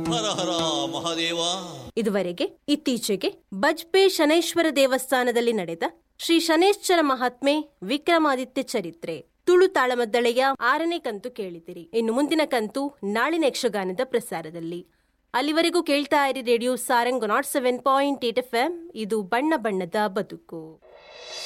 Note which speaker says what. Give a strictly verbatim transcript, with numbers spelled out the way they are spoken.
Speaker 1: ಹರ ಹರ ಮಹಾದೇವ.
Speaker 2: ಇದುವರೆಗೆ ಇತ್ತೀಚೆಗೆ ಬಜ್ಪೆ ಶನೈಶ್ವರ ದೇವಸ್ಥಾನದಲ್ಲಿ ನಡೆದ ಶ್ರೀ ಶನೈಶ್ಚರ ಮಹಾತ್ಮೆ ವಿಕ್ರಮಾದಿತ್ಯ ಚರಿತ್ರೆ ತುಳು ತಾಳಮದ್ದಳೆಯ ಆರನೇ ಕಂತು ಕೇಳಿದಿರಿ. ಇನ್ನು ಮುಂದಿನ ಕಂತು ನಾಳಿನ ಯಕ್ಷಗಾನದ ಪ್ರಸಾರದಲ್ಲಿ. ಅಲ್ಲಿವರೆಗೂ ಕೇಳ್ತಾ ಇರಿ radio Sarang not seven point eight F M. ಇದು ಬಣ್ಣ ಬಣ್ಣದ ಬದುಕು.